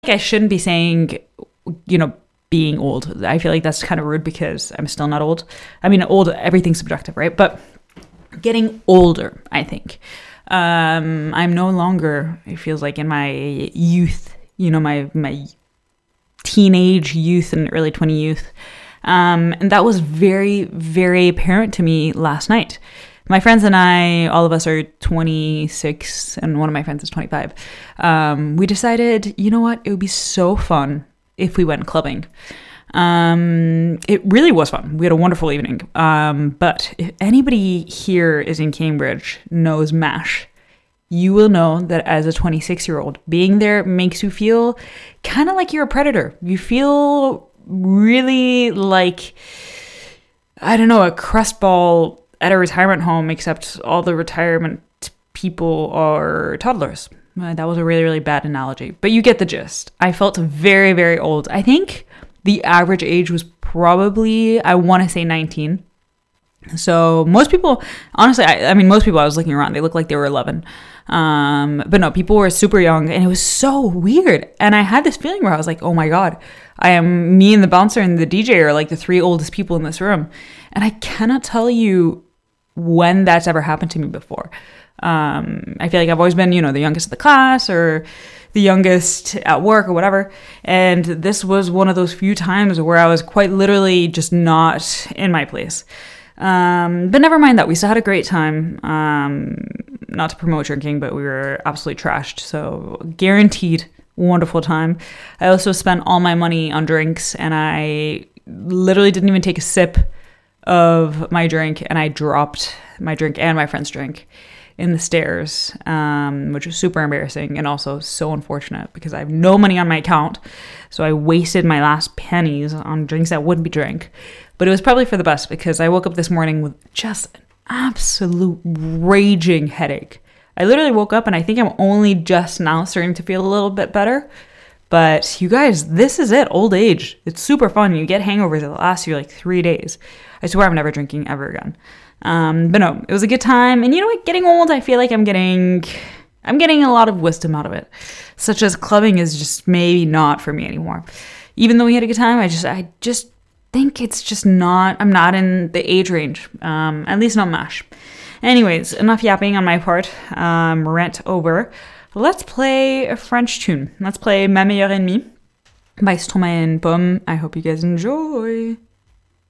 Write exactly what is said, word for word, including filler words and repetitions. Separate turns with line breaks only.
I shouldn't be saying, you know, being old. I feel like that's kind of rude because I'm still not old. I mean, old, everything's subjective, right? But getting older, I think. Um, I'm no longer, it feels like in my youth, you know, my, my teenage youth and early twenty youth. Um, and that was very, very apparent to me last night. My friends and I, all of us are twenty-six, and one of my friends is twenty-five. Um, we decided, you know what? It would be so fun if we went clubbing. Um, it really was fun. We had a wonderful evening. Um, but if anybody here is in Cambridge, knows MASH, you will know that as a twenty-six-year-old, being there makes you feel kind of like you're a predator. You feel really like, I don't know, a crust ball at a retirement home, except all the retirement people are toddlers. Uh, that was a really, really bad analogy, but you get the gist. I felt very, very old. I think the average age was probably, I want to say nineteen. So most people, honestly, I, I mean, most people I was looking around, they looked like they were eleven. Um, but no, people were super young, and it was so weird. And I had this feeling where I was like, oh my God, I am, me and the bouncer and the D J are like the three oldest people in this room. And I cannot tell you when that's ever happened to me before. Um, I feel like I've always been, you know, the youngest of the class or the youngest at work or whatever. And this was one of those few times where I was quite literally just not in my place. Um, but never mind that. We still had a great time. Um, not to promote drinking, but we were absolutely trashed. So guaranteed wonderful time. I also spent all my money on drinks, and I literally didn't even take a sip of my drink, and I dropped my drink and my friend's drink in the stairs, um, which was super embarrassing and also so unfortunate because I have no money on my account. So I wasted my last pennies on drinks that wouldn't be drank. But it was probably for the best because I woke up this morning with just an absolute raging headache. I literally woke up and I think I'm only just now starting to feel a little bit better. But you guys, this is it, old age. It's super fun. You get hangovers that last you like three days. I swear I'm never drinking ever again. Um, but no, it was a good time. And you know what? Getting old, I feel like I'm getting, I'm getting a lot of wisdom out of it. Such as clubbing is just maybe not for me anymore. Even though we had a good time, I just, I just think it's just not, I'm not in the age range. Um, at least not MASH. Anyways, enough yapping on my part. Um, rant over. Let's play a French tune. Let's play Ma Meilleure Ennemie by Stromae and Pomme. I hope you guys enjoy.